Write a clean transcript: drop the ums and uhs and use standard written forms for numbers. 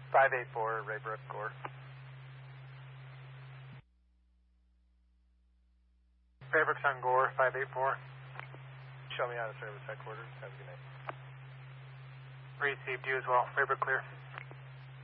584, Raybrook, Gore. Raybrook's on Gore, 584. Show me out of service headquarters. Have a good night. Received you as well. Raybrook clear.